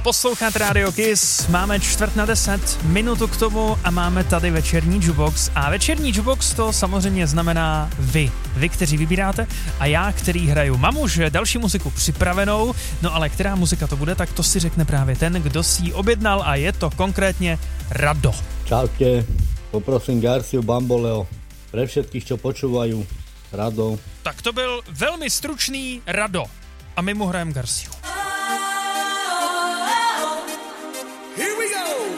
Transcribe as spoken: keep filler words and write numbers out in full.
Posloucháte Radio Kiss, máme čtvrt na deset, minutu k tomu a máme tady večerní jukebox. A večerní jukebox to samozřejmě znamená vy. Vy, kteří vybíráte a já, který hraju. Mám už další muziku připravenou, no ale která muzika to bude, tak to si řekne právě ten, kdo si ji objednal a je to konkrétně Rado. Čaute, poprosím Garciu Bamboleo pre všetkých, čo počúvajú. Rado. Tak to byl velmi stručný Rado a my mu hrajeme Garciu.